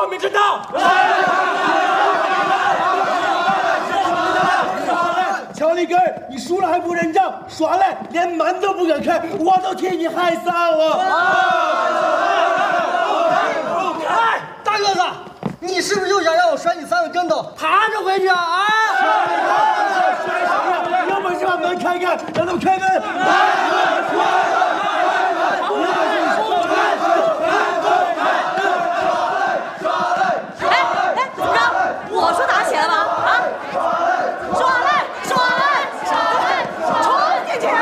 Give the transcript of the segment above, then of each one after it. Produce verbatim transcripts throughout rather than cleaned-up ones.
光明正大。 乔里根，你输了还不认账，耍赖，连门都不敢开，我都替你害臊了。 哎，大个子，你是不是又想让我甩你三个跟头，爬着回去啊？啊！ 有本事把门开开，让他们开门！ 我说打起来了吗？啊！耍赖，耍赖，耍赖，冲进去！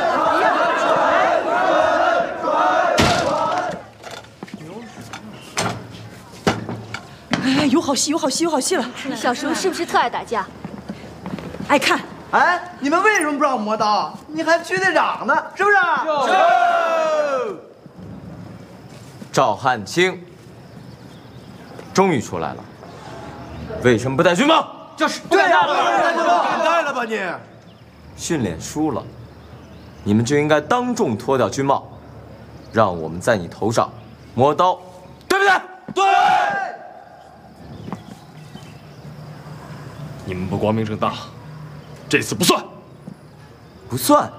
哎，有好戏，有好戏，有好戏了！ 小叔是不是特爱打架？ 爱看。 哎，你们为什么不让磨刀？你还区队长呢，是不是？ 是。赵汉卿，终于出来了。为什么不戴军帽？ 就是对呀， 敢戴了吧你？ 训练输了，你们就应该当众脱掉军帽，让我们在你头上磨刀，对不对？ 对。 你们不光明正大，这次不算。 不算。